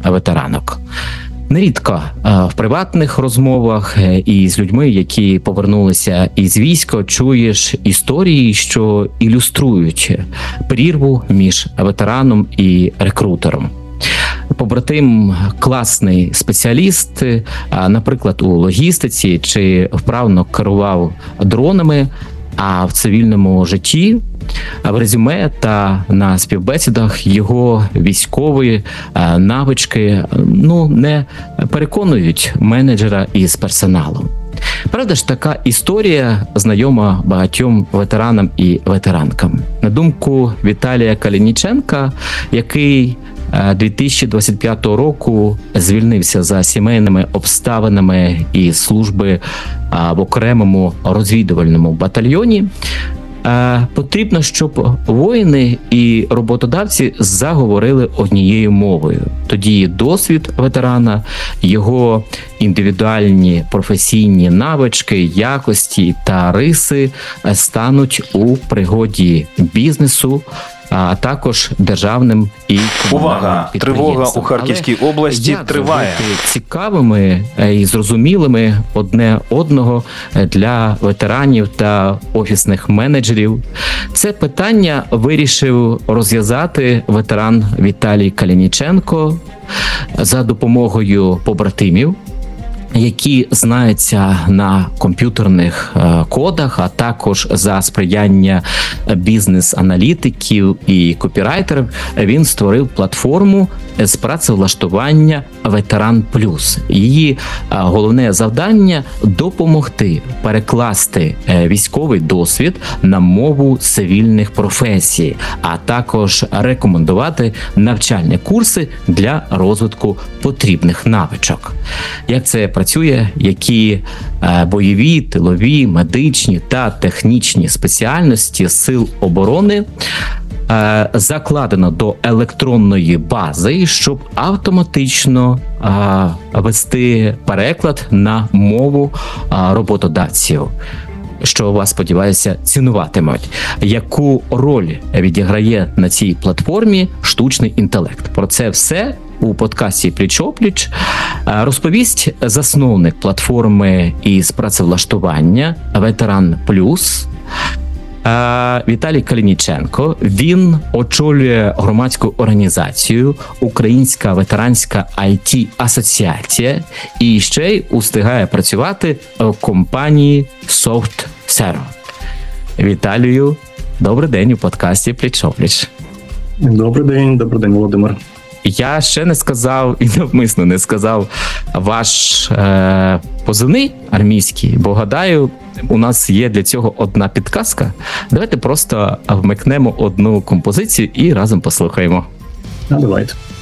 ветеранок. Нерідко в приватних розмовах і з людьми, які повернулися із війська, чуєш історії, що ілюструють прірву між ветераном і рекрутером. Побратим класний спеціаліст, наприклад, у логістиці, чи вправно керував дронами, а в цивільному житті, в резюме та на співбесідах його військові навички не переконують менеджера із персоналом. Правда ж, така історія знайома багатьом ветеранам і ветеранкам. На думку Віталія Калініченка, який 2025 року звільнився за сімейними обставинами із служби в окремому розвідувальному батальйоні, потрібно, щоб воїни і роботодавці заговорили однією мовою. Тоді досвід ветерана, його індивідуальні професійні навички, якості та риси стануть у пригоді бізнесу, а також державним і увага! Тривога у Харківській області триває. Цікавими і зрозумілими одне одного для ветеранів та офісних менеджерів. Це питання вирішив розв'язати ветеран Віталій Калініченко за допомогою побратимів, які знаються на комп'ютерних кодах, а також за сприяння бізнес-аналітиків і копірайтерів, він створив платформу з працевлаштування «Ветеран Плюс». Її головне завдання – допомогти перекласти військовий досвід на мову цивільних професій, а також рекомендувати навчальні курси для розвитку потрібних навичок. Як це працює, які бойові, тилові, медичні та технічні спеціальності сил оборони закладено до електронної бази, щоб автоматично вести переклад на мову роботодавців, що вас, сподіваюся, цінуватимуть. Яку роль відіграє на цій платформі штучний інтелект? Про це все у подкасті «Пліч-о-пліч» розповість засновник платформи із працевлаштування «Ветеран Плюс» Віталій Калініченко. Він очолює громадську організацію Українська ветеранська IT-асоціація і ще й устигає працювати в компанії SoftServe. Віталію, добрий день у подкасті «Пліч-о-пліч». Добрий день, Володимир. Я ще не сказав і навмисно не сказав ваш позивний армійський, бо гадаю, у нас є для цього одна підказка. Давайте просто вмикнемо одну композицію і разом послухаємо. Давайте.